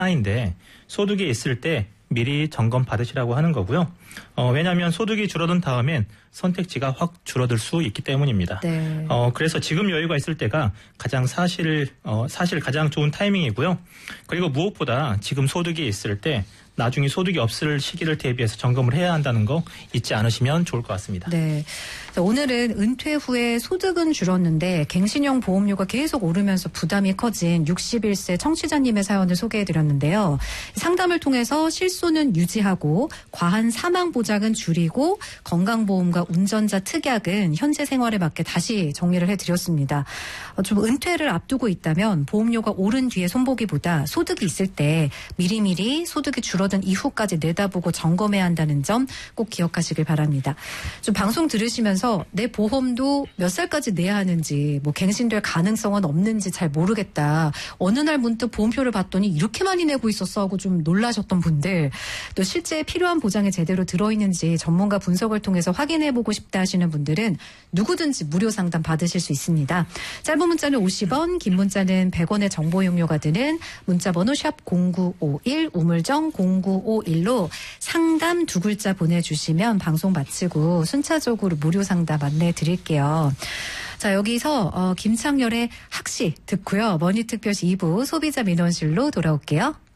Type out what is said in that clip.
하나인데 소득이 있을 때 미리 점검 받으시라고 하는 거고요. 왜냐하면 소득이 줄어든 다음엔 선택지가 확 줄어들 수 있기 때문입니다. 네. 그래서 지금 여유가 있을 때가 사실 가장 좋은 타이밍이고요. 그리고 무엇보다 지금 소득이 있을 때 나중에 소득이 없을 시기를 대비해서 점검을 해야 한다는 거 잊지 않으시면 좋을 것 같습니다. 네. 오늘은 은퇴 후에 소득은 줄었는데 갱신형 보험료가 계속 오르면서 부담이 커진 61세 청취자님의 사연을 소개해드렸는데요. 상담을 통해서 실손은 유지하고 과한 사망 보장은 줄이고 건강보험과 운전자 특약은 현재 생활에 맞게 다시 정리를 해드렸습니다. 좀 은퇴를 앞두고 있다면 보험료가 오른 뒤에 손보기보다 소득이 있을 때 미리미리 소득이 줄어든 이후까지 내다보고 점검해야 한다는 점 꼭 기억하시길 바랍니다. 좀 방송 들으시면서 내 보험도 몇 살까지 내야 하는지 갱신될 가능성은 없는지 잘 모르겠다. 어느 날 문득 보험료를 봤더니 이렇게 많이 내고 있었어 하고 좀 놀라셨던 분들, 또 실제 필요한 보장이 제대로 들어있는지 전문가 분석을 통해서 확인해보고 싶다 하시는 분들은 누구든지 무료 상담 받으실 수 있습니다. 짧은 문자는 50원, 긴 문자는 100원의 정보 이용료가 드는 문자번호 샵 0951 우물정 0951로 상담 2글자 보내주시면 방송 마치고 순차적으로 무료 상담 안내해 드릴게요. 자, 여기서 김창렬의 학시 듣고요. 머니특별시 2부 소비자 민원실로 돌아올게요.